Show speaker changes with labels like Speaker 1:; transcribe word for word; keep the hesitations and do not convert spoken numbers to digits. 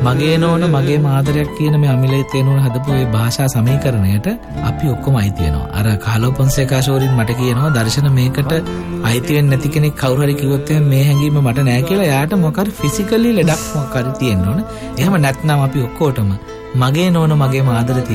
Speaker 1: මගේ නෝන මගේ ආදරයක් කියන මේ අමිලේ තේනෝන හදපු මේ භාෂා සමීකරණයට අපි ඔක්කොම අයිති වෙනවා. අර කාලෝ පොන්සේකා ෂෝරින් මට කියනවා දර්ශන මේකට අයිති වෙන්නේ නැති කෙනෙක් කවුරු හරි කිව්වොත් මේ හැඟීම මට නෑ කියලා. එයාට මොකක් හරි ෆිසිකලි ලෙඩක් මොකක් හරි තියෙන්න ඕන. එහෙම නැත්නම් අපි ඔක්කොටම මගේ නෝන මගේ ආදරය